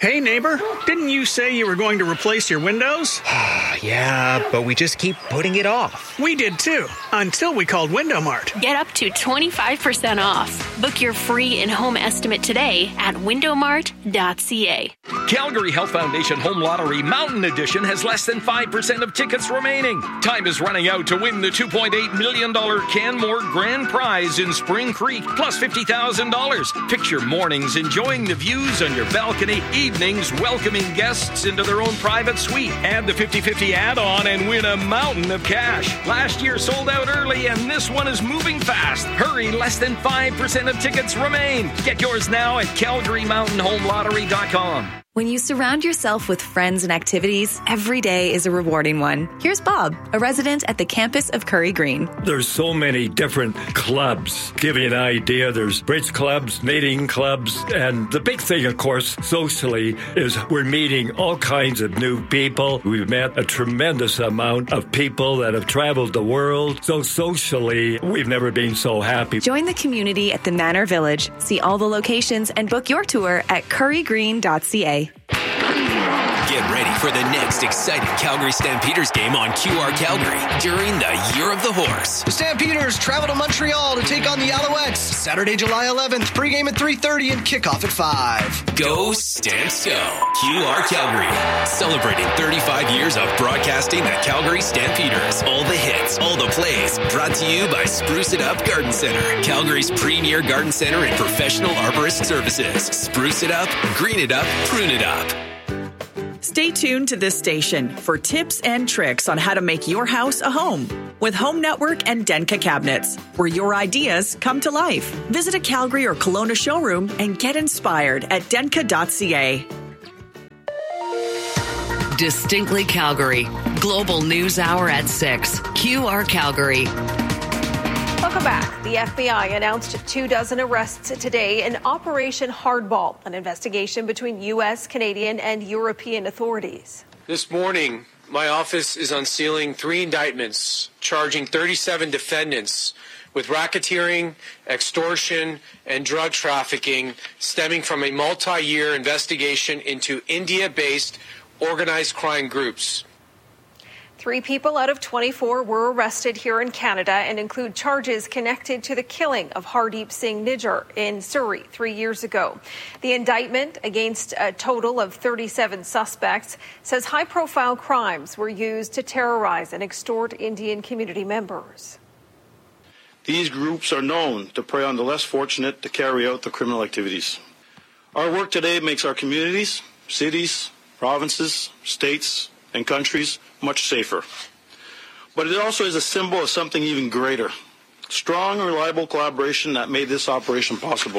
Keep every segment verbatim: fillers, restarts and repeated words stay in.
Hey, neighbor, didn't you say you were going to replace your windows? Yeah, but we just keep putting it off. We did too, until we called Window Mart. Get up to twenty-five percent off. Book your free in-home estimate today at window mart dot c a. Calgary Health Foundation Home Lottery Mountain Edition has less than five percent of tickets remaining. Time is running out to win the two point eight million dollars Canmore Grand Prize in Spring Creek, plus fifty thousand dollars. Picture mornings enjoying the views on your balcony, evenings welcoming guests into their own private suite. Add the fifty-fifty add-on and win a mountain of cash. Last year sold out early, and this one is moving fast. Hurry, less than five percent of tickets remain. Get yours now at calgary mountain home lottery dot com. When you surround yourself with friends and activities, every day is a rewarding one. Here's Bob, a resident at the campus of Curry Green. There's so many different clubs. Give you an idea, there's bridge clubs, knitting clubs, and the big thing, of course, socially, is we're meeting all kinds of new people. We've met a tremendous amount of people that have traveled the world. So socially, we've never been so happy. Join the community at the Manor Village. See all the locations and book your tour at curry green dot c a. Get ready for the next exciting Calgary Stampeders game on Q R Calgary during the Year of the Horse. The Stampeders travel to Montreal to take on the Alouettes. Saturday, July eleventh, pregame at three thirty and kickoff at five. Go Stamps Go! Q R Calgary, celebrating thirty-five years of broadcasting the Calgary Stampeders. All the hits, all the plays, brought to you by Spruce It Up Garden Center, Calgary's premier garden center and professional arborist services. Spruce it up, green it up, prune it up. Stay tuned to this station for tips and tricks on how to make your house a home with Home Network and Denka Cabinets, where your ideas come to life. Visit a Calgary or Kelowna showroom and get inspired at denka dot c a. Distinctly Calgary. Global News Hour at six. Q R Calgary. Welcome back. The F B I announced two dozen arrests today in Operation Hardball, an investigation between U S, Canadian, and European authorities. This morning, my office is unsealing three indictments charging thirty-seven defendants with racketeering, extortion, and drug trafficking stemming from a multi-year investigation into India-based organized crime groups. Three people out of twenty-four were arrested here in Canada and include charges connected to the killing of Hardeep Singh Nijjar in Surrey three years ago. The indictment against a total of thirty-seven suspects says high-profile crimes were used to terrorize and extort Indian community members. These groups are known to prey on the less fortunate to carry out the criminal activities. Our work today makes our communities, cities, provinces, states, and countries much safer. But it also is a symbol of something even greater. Strong and reliable collaboration that made this operation possible.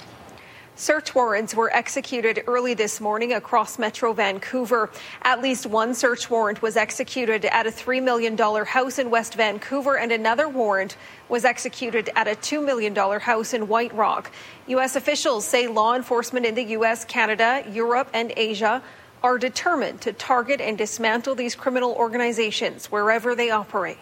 Search warrants were executed early this morning across Metro Vancouver. At least one search warrant was executed at a three million dollars house in West Vancouver, and another warrant was executed at a two million dollars house in White Rock. U S officials say law enforcement in the U S, Canada, Europe, and Asia are determined to target and dismantle these criminal organizations wherever they operate.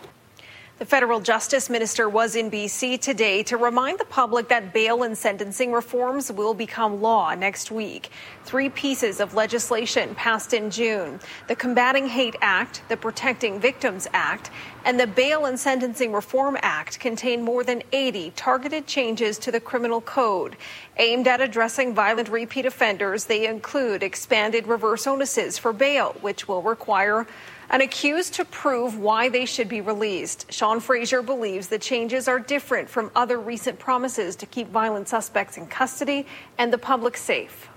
The federal justice minister was in B C today to remind the public that bail and sentencing reforms will become law next week. Three pieces of legislation passed in June: the Combating Hate Act, the Protecting Victims Act, and the Bail and Sentencing Reform Act contain more than eighty targeted changes to the criminal code. Aimed at addressing violent repeat offenders, they include expanded reverse onuses for bail, which will require an accused to prove why they should be released. Sean Fraser believes the changes are different from other recent promises to keep violent suspects in custody and the public safe.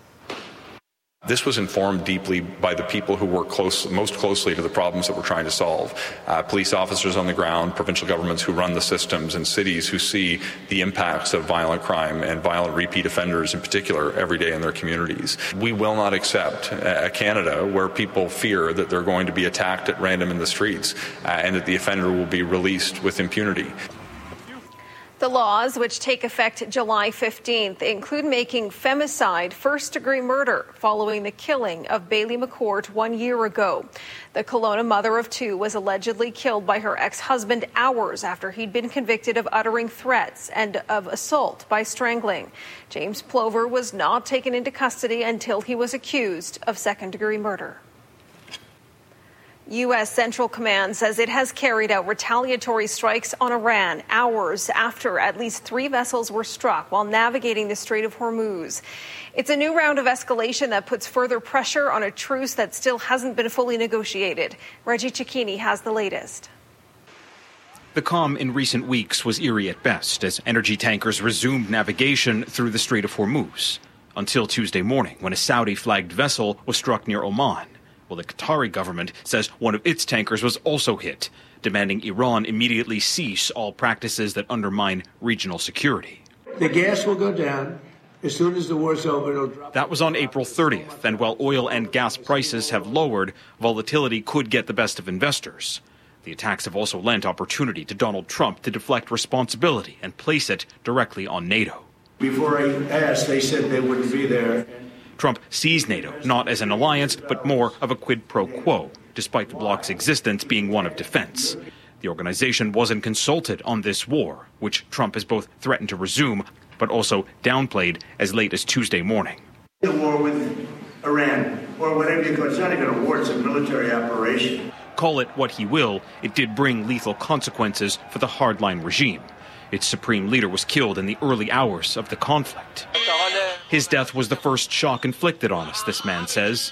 This was informed deeply by the people who work close, most closely to the problems that we're trying to solve. Uh, police officers on the ground, provincial governments who run the systems, and cities who see the impacts of violent crime and violent repeat offenders in particular every day in their communities. We will not accept a Canada where people fear that they're going to be attacked at random in the streets uh, and that the offender will be released with impunity. The The laws, which take effect July fifteenth, include making femicide first-degree murder following the killing of Bailey McCourt one year ago. The Kelowna mother of two was allegedly killed by her ex-husband hours after he'd been convicted of uttering threats and of assault by strangling. James Plover was not taken into custody until he was accused of second-degree murder. U S. Central Command says it has carried out retaliatory strikes on Iran hours after at least three vessels were struck while navigating the Strait of Hormuz. It's a new round of escalation that puts further pressure on a truce that still hasn't been fully negotiated. Reggie Cicchini has the latest. The calm in recent weeks was eerie at best as energy tankers resumed navigation through the Strait of Hormuz until Tuesday morning when a Saudi-flagged vessel was struck near Oman. Well, the Qatari government says one of its tankers was also hit, demanding Iran immediately cease all practices that undermine regional security. The gas will go down as soon as the war's over. It'll drop. That was on April thirtieth, and while oil and gas prices have lowered, volatility could get the best of investors. The attacks have also lent opportunity to Donald Trump to deflect responsibility and place it directly on NATO. Before I asked, they said they wouldn't be there. Trump sees NATO not as an alliance, but more of a quid pro quo, despite the bloc's existence being one of defense. The organization wasn't consulted on this war, which Trump has both threatened to resume, but also downplayed as late as Tuesday morning. The war with Iran, or whatever you call it, it's not even a war, it's a military operation. Call it what he will, it did bring lethal consequences for the hardline regime. Its supreme leader was killed in the early hours of the conflict. His death was the first shock inflicted on us, this man says.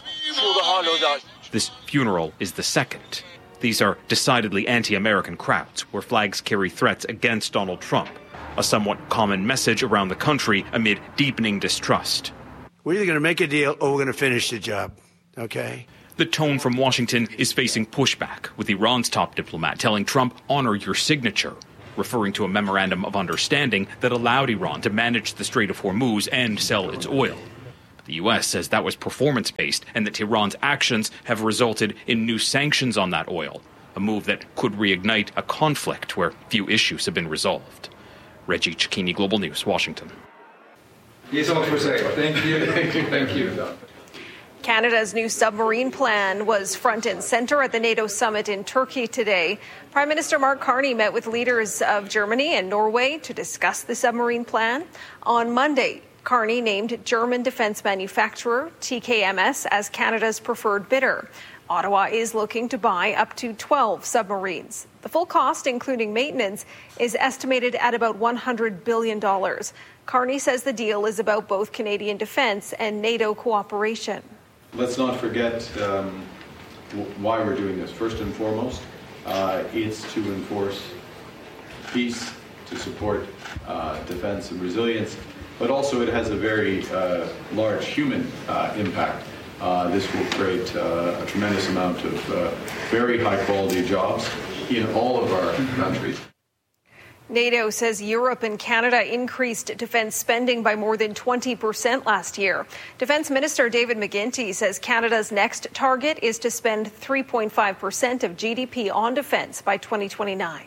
This funeral is the second. These are decidedly anti-American crowds, where flags carry threats against Donald Trump, a somewhat common message around the country amid deepening distrust. We're either going to make a deal or we're going to finish the job, okay? The tone from Washington is facing pushback, with Iran's top diplomat telling Trump, honor your signature, referring to a memorandum of understanding that allowed Iran to manage the Strait of Hormuz and sell its oil. The U S says that was performance-based and that Iran's actions have resulted in new sanctions on that oil, a move that could reignite a conflict where few issues have been resolved. Reggie Cicchini, Global News, Washington. Yes, thank you, thank you, thank you. Canada's new submarine plan was front and center at the NATO summit in Turkey today. Prime Minister Mark Carney met with leaders of Germany and Norway to discuss the submarine plan. On Monday, Carney named German defense manufacturer T K M S as Canada's preferred bidder. Ottawa is looking to buy up to twelve submarines. The full cost, including maintenance, is estimated at about one hundred billion dollars. Carney says the deal is about both Canadian defense and NATO cooperation. Let's not forget um, w- why we're doing this. First and foremost, uh, it's to enforce peace, to support uh, defense and resilience, but also it has a very uh, large human uh, impact. Uh, this will create uh, a tremendous amount of uh, very high-quality jobs in all of our countries. NATO says Europe and Canada increased defense spending by more than twenty percent last year. Defense Minister David McGuinty says Canada's next target is to spend three point five percent of G D P on defense by twenty twenty-nine.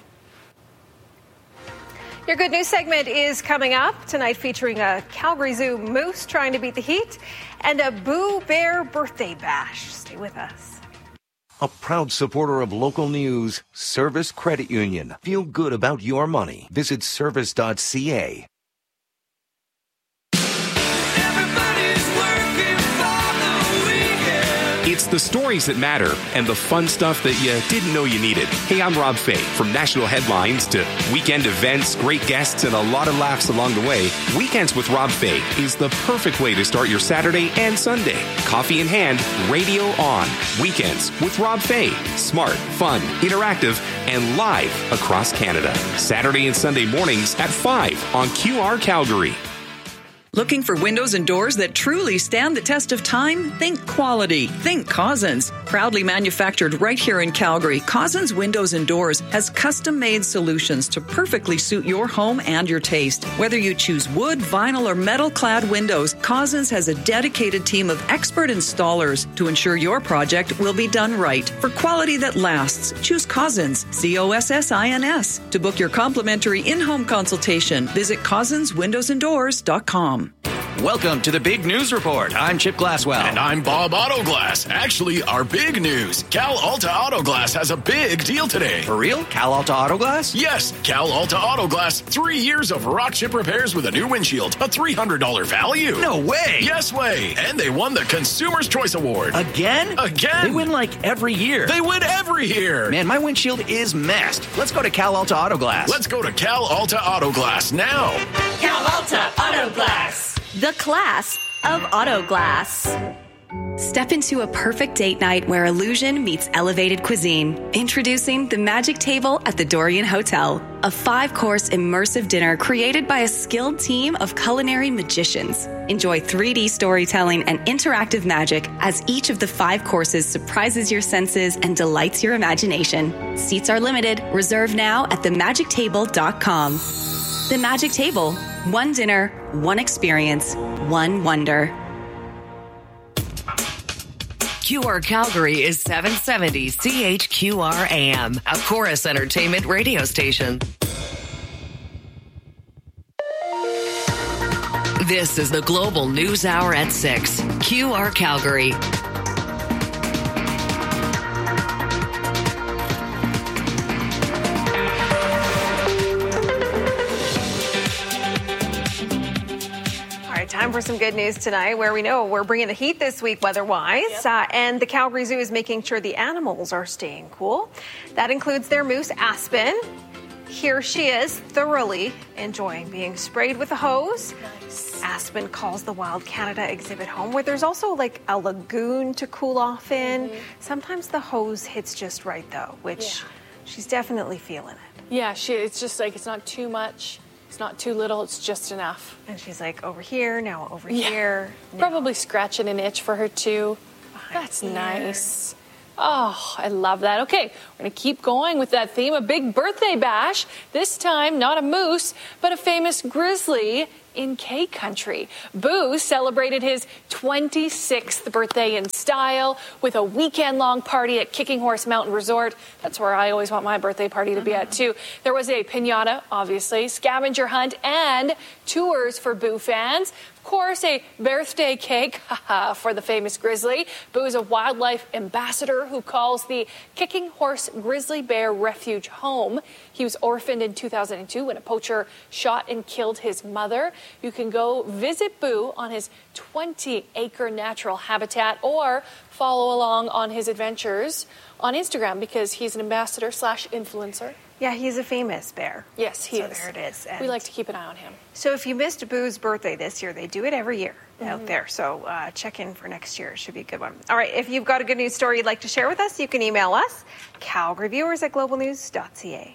Your good news segment is coming up tonight, featuring a Calgary Zoo moose trying to beat the heat and a Boo Bear birthday bash. Stay with us. A proud supporter of local news, Service Credit Union. Feel good about your money. Visit service dot c a. It's the stories that matter and the fun stuff that you didn't know you needed. Hey, I'm Rob Fay. From national headlines to weekend events, great guests, and a lot of laughs along the way, Weekends with Rob Fay is the perfect way to start your Saturday and Sunday. Coffee in hand, radio on. Weekends with Rob Fay. Smart, fun, interactive, and live across Canada. Saturday and Sunday mornings at five on Q R Calgary. Looking for windows and doors that truly stand the test of time? Think quality. Think Cousins. Proudly manufactured right here in Calgary, Cousins Windows and Doors has custom-made solutions to perfectly suit your home and your taste. Whether you choose wood, vinyl, or metal-clad windows, Cousins has a dedicated team of expert installers to ensure your project will be done right. For quality that lasts, choose Cousins, C O S S I N S. To book your complimentary in-home consultation, visit cousins windows and doors dot com. Welcome to the Big News Report. I'm Chip Glasswell. And I'm Bob Autoglass. Actually, our big news. Cal Alta Autoglass has a big deal today. For real? Cal Alta Autoglass? Yes, Cal Alta Autoglass. Three years of rock chip repairs with a new windshield. A three hundred dollars value. No way. Yes way. And they won the Consumer's Choice Award. Again? Again. They win like every year. They win every year. Man, my windshield is messed. Let's go to Cal Alta Autoglass. Let's go to Cal Alta Autoglass now. Cal Alta Autoglass. The class of auto glass. Step into a perfect date night where illusion meets elevated cuisine. Introducing the Magic Table at the Dorian Hotel, a five-course immersive dinner created by a skilled team of culinary magicians. Enjoy three D storytelling and interactive magic as each of the five courses surprises your senses and delights your imagination. Seats are limited. Reserve now at the magic table dot com. The Magic Table. One dinner, one experience, one wonder. Q R Calgary is seven seventy C H Q R A M, a Chorus Entertainment radio station. This is the Global News Hour at six. Q R Calgary. Time for some good news tonight, where we know we're bringing the heat this week weather-wise, yep. uh, and the Calgary Zoo is making sure the animals are staying cool. That includes their moose, Aspen. Here she is, thoroughly enjoying being sprayed with a hose. Nice. Aspen calls the Wild Canada exhibit home, where there's also like a lagoon to cool off in. Mm-hmm. Sometimes the hose hits just right, though, which yeah. she's definitely feeling it. Yeah, she. It's just like it's not too much. It's not too little, it's just enough. And she's like, over here, now over yeah. here. Now. Probably scratching an itch for her, too. Behind That's here. Nice. Oh, I love that. Okay, we're going to keep going with that theme. A big birthday bash. This time, not a moose, but a famous grizzly in K Country. Boo celebrated his twenty-sixth birthday in style with a weekend-long party at Kicking Horse Mountain Resort. That's where I always want my birthday party to be at, too. There was a piñata, obviously, scavenger hunt, and tours for Boo fans. Of course, a birthday cake for the famous grizzly. Boo is a wildlife ambassador who calls the Kicking Horse Grizzly Bear Refuge home. He was orphaned in two thousand two when a poacher shot and killed his mother. You can go visit Boo on his twenty-acre natural habitat or follow along on his adventures on Instagram because he's an ambassador slash influencer. Yeah, he's a famous bear. Yes, he so is. There it is. And we like to keep an eye on him. So if you missed Boo's birthday this year, they do it every year mm-hmm. out there. So uh, check in for next year. It should be a good one. All right, if you've got a good news story you'd like to share with us, you can email us, calgary viewers at global news dot c a.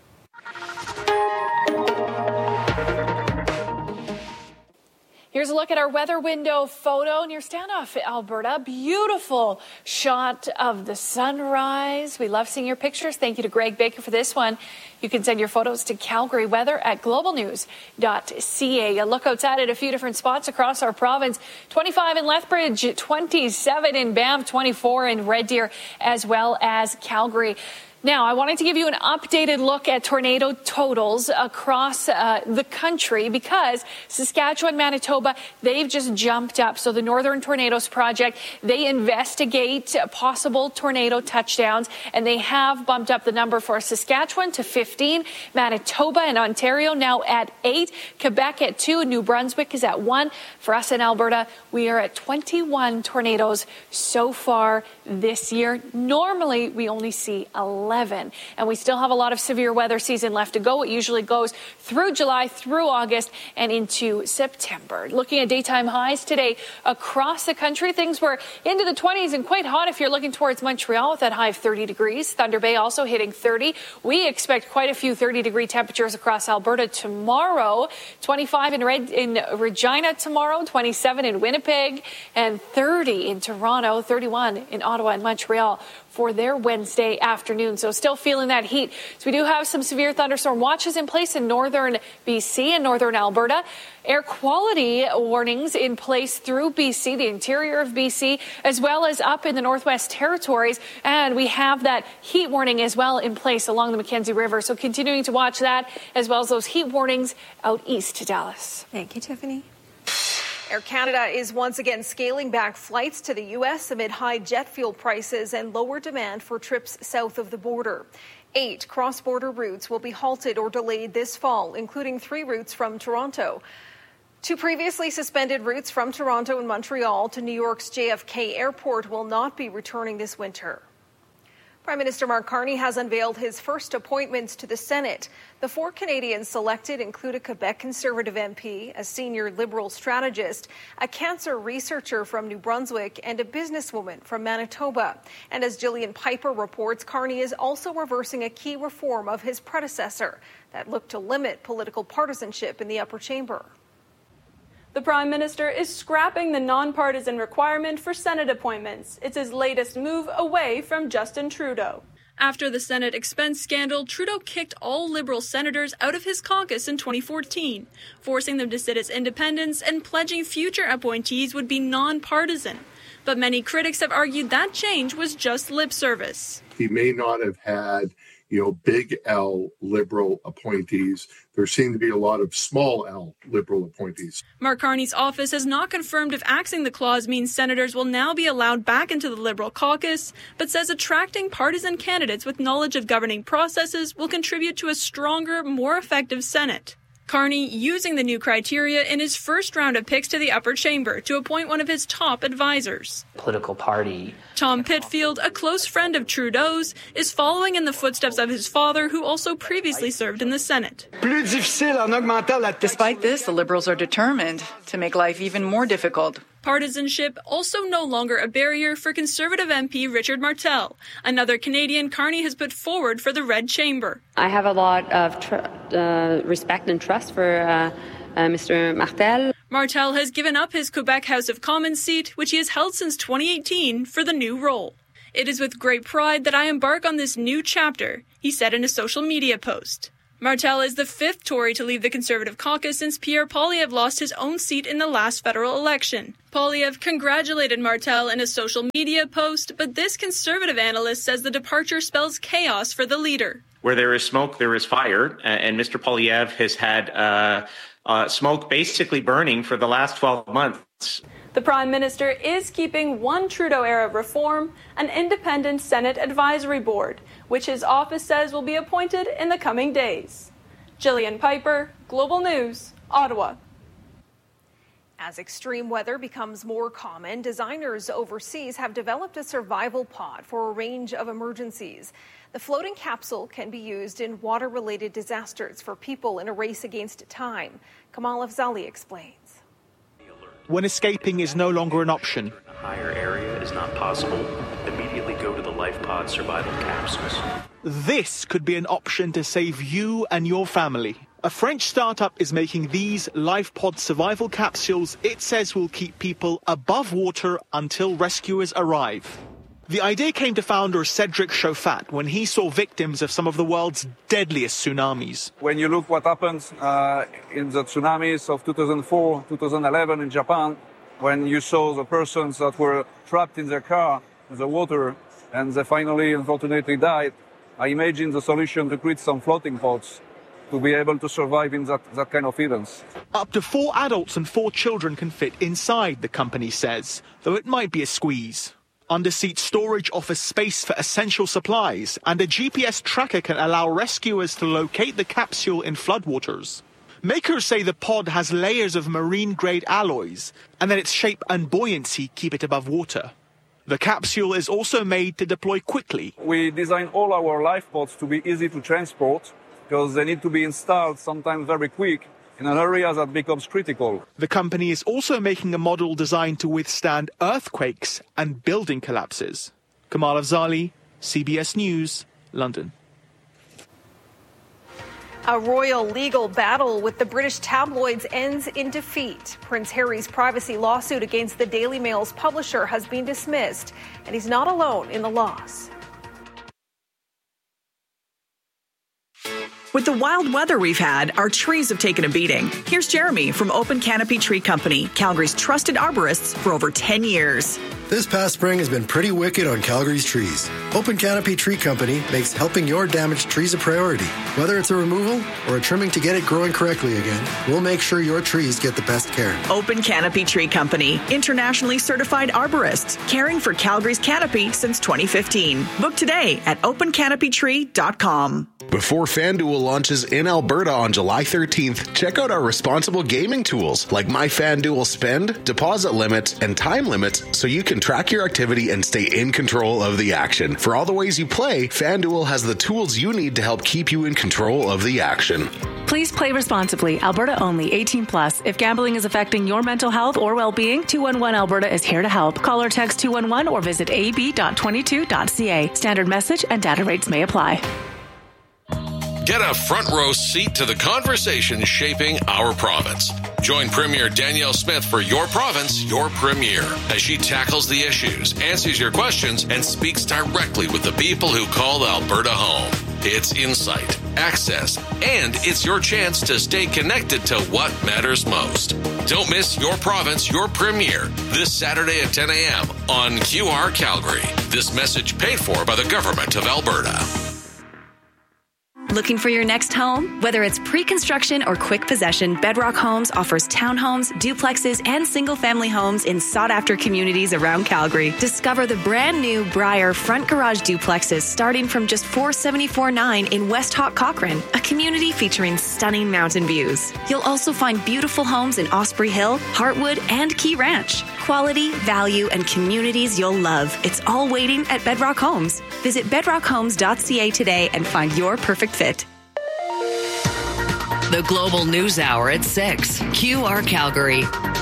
Here's a look at our weather window photo near Standoff, Alberta. Beautiful shot of the sunrise. We love seeing your pictures. Thank you to Greg Baker for this one. You can send your photos to Calgary Weather at global news dot c a. A look outside at a few different spots across our province. twenty-five in Lethbridge, twenty-seven in Banff, twenty-four in Red Deer, as well as Calgary. Now, I wanted to give you an updated look at tornado totals across uh, the country because Saskatchewan, Manitoba, they've just jumped up. So the Northern Tornadoes Project, they investigate possible tornado touchdowns, and they have bumped up the number for Saskatchewan to fifteen, Manitoba and Ontario now at eight, Quebec at two, New Brunswick is at one. For us in Alberta, we are at twenty-one tornadoes so far this year. Normally, we only see eleven. eleven. And we still have a lot of severe weather season left to go. It usually goes through July, through August, and into September. Looking at daytime highs today across the country, things were into the twenties and quite hot if you're looking towards Montreal with that high of thirty degrees. Thunder Bay also hitting thirty. We expect quite a few thirty degree temperatures across Alberta tomorrow. twenty-five in, Red, in Regina tomorrow, twenty-seven in Winnipeg, and thirty in Toronto, thirty-one in Ottawa and Montreal for their Wednesday afternoon. So still feeling that heat. So we do have some severe thunderstorm watches in place in northern B C and northern Alberta. Air quality warnings in place through B C, the interior of B C, as well as up in the Northwest Territories. And we have that heat warning as well in place along the Mackenzie River. So continuing to watch that, as well as those heat warnings out east to Dallas. Thank you, Tiffany. Air Canada is once again scaling back flights to the U S amid high jet fuel prices and lower demand for trips south of the border. Eight cross-border routes will be halted or delayed this fall, including three routes from Toronto. Two previously suspended routes from Toronto and Montreal to New York's J F K Airport will not be returning this winter. Prime Minister Mark Carney has unveiled his first appointments to the Senate. The four Canadians selected include a Quebec Conservative M P, a senior Liberal strategist, a cancer researcher from New Brunswick, and a businesswoman from Manitoba. And as Jillian Piper reports, Carney is also reversing a key reform of his predecessor that looked to limit political partisanship in the upper chamber. The Prime Minister is scrapping the nonpartisan requirement for Senate appointments. It's his latest move away from Justin Trudeau. After the Senate expense scandal, Trudeau kicked all Liberal senators out of his caucus in twenty fourteen, forcing them to sit as independents and pledging future appointees would be nonpartisan. But many critics have argued that change was just lip service. He may not have had, you know, big L Liberal appointees. There seem to be a lot of small L Liberal appointees. Mark Carney's office has not confirmed if axing the clause means senators will now be allowed back into the Liberal caucus, but says attracting partisan candidates with knowledge of governing processes will contribute to a stronger, more effective Senate. Carney using the new criteria in his first round of picks to the upper chamber to appoint one of his top advisors. Political party. Tom Pitfield, a close friend of Trudeau's, is following in the footsteps of his father, who also previously served in the Senate. Despite this, the Liberals are determined to make life even more difficult. Partisanship also no longer a barrier for Conservative M P Richard Martel, another Canadian Carney has put forward for the Red Chamber. I have a lot of tr- uh, respect and trust for uh, uh, Mister Martel. Martel has given up his Quebec House of Commons seat, which he has held since twenty eighteen, for the new role. It is with great pride that I embark on this new chapter, he said in a social media post. Martel is the fifth Tory to leave the Conservative caucus since Pierre Poilievre lost his own seat in the last federal election. Poilievre congratulated Martel in a social media post, but this Conservative analyst says the departure spells chaos for the leader. Where there is smoke, there is fire, and Mister Poilievre has had uh, uh, smoke basically burning for the last twelve months. The Prime Minister is keeping one Trudeau-era reform, an independent Senate advisory board, which his office says will be appointed in the coming days. Jillian Piper, Global News, Ottawa. As extreme weather becomes more common, designers overseas have developed a survival pod for a range of emergencies. The floating capsule can be used in water-related disasters for people in a race against time. Kamal Afzali explains. When escaping is no longer an option, a higher area is not possible, immediately go to the LifePod survival capsules. This could be an option to save you and your family. A French startup is making these LifePod survival capsules it says will keep people above water until rescuers arrive. The idea came to founder Cedric Chauffat when he saw victims of some of the world's deadliest tsunamis. When you look what happened uh, in the tsunamis of two thousand four, two thousand eleven in Japan, when you saw the persons that were trapped in their car in the water and they finally, unfortunately, died, I imagined the solution to create some floating pods to be able to survive in that, that kind of events. Up to four adults and four children can fit inside, the company says, though it might be a squeeze. Underseat storage offers space for essential supplies, and a G P S tracker can allow rescuers to locate the capsule in floodwaters. Makers say the pod has layers of marine-grade alloys, and that its shape and buoyancy keep it above water. The capsule is also made to deploy quickly. We design all our life pods to be easy to transport because they need to be installed sometimes very quick in an area that becomes critical. The company is also making a model designed to withstand earthquakes and building collapses. Kamal Afzali, C B S News, London. A royal legal battle with the British tabloids ends in defeat. Prince Harry's privacy lawsuit against the Daily Mail's publisher has been dismissed, and he's not alone in the loss. With the wild weather we've had, our trees have taken a beating. Here's Jeremy from Open Canopy Tree Company, Calgary's trusted arborists for over ten years. This past spring has been pretty wicked on Calgary's trees. Open Canopy Tree Company makes helping your damaged trees a priority. Whether it's a removal or a trimming to get it growing correctly again, we'll make sure your trees get the best care. Open Canopy Tree Company, internationally certified arborists, caring for Calgary's canopy since twenty fifteen. Book today at open canopy tree dot com. Before FanDuel launches in Alberta on July thirteenth, check out our responsible gaming tools like My FanDuel Spend, deposit limits, and time limits so you can track your activity and stay in control of the action. For all the ways you play, FanDuel has the tools you need to help keep you in control of the action. Please play responsibly. Alberta only. eighteen plus. If gambling is affecting your mental health or well-being, two one one Alberta is here to help. Call or text two one one or visit a b dot twenty-two dot c a. Standard message and data rates may apply. Get a front row seat to the conversation shaping our province. Join Premier Danielle Smith for Your Province, Your Premier, as she tackles the issues, answers your questions, and speaks directly with the people who call Alberta home. It's insight, access, and it's your chance to stay connected to what matters most. Don't miss Your Province, Your Premier this Saturday at ten a.m. on Q R Calgary. This message paid for by the Government of Alberta. Looking for your next home? Whether it's pre-construction or quick possession, Bedrock Homes offers townhomes, duplexes, and single-family homes in sought-after communities around Calgary. Discover the brand-new Briar front garage duplexes starting from just four hundred seventy-four dollars and nine cents in West Hawk Cochrane, a community featuring stunning mountain views. You'll also find beautiful homes in Osprey Hill, Heartwood, and Key Ranch. Quality, value, and communities you'll love. It's all waiting at Bedrock Homes. Visit bedrock homes dot c a today and find your perfect fit. The Global News Hour at six. Q R Calgary.